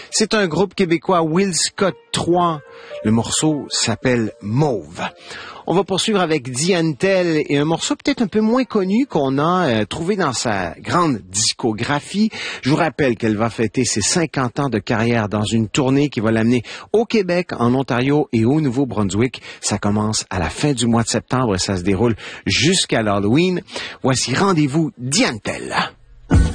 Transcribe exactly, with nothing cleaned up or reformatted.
C'est un groupe québécois, Will Scott trois. Le morceau s'appelle Mauve. On va poursuivre avec Diane Tell et un morceau peut-être un peu moins connu qu'on a euh, trouvé dans sa grande discographie. Je vous rappelle qu'elle va fêter ses cinquante ans de carrière dans une tournée qui va l'amener au Québec, en Ontario et au Nouveau-Brunswick. Ça commence à la fin du mois de septembre et ça se déroule jusqu'à l'Halloween. Voici Rendez-vous Diane Tell.